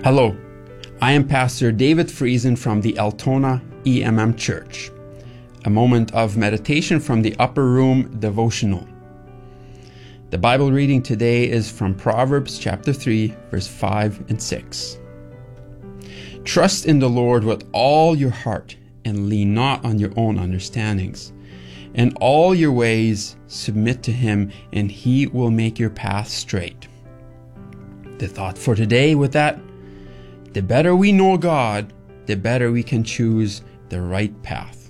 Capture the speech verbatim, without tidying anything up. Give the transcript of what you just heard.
Hello, I am Pastor David Friesen from the Altona E M M Church. A moment of meditation from the Upper Room Devotional. The Bible reading today is from Proverbs chapter three, verse five and six. Trust in the Lord with all your heart and lean not on your own understandings. In all your ways submit to Him, and He will make your path straight. The thought for today with that: the better we know God, the better we can choose the right path.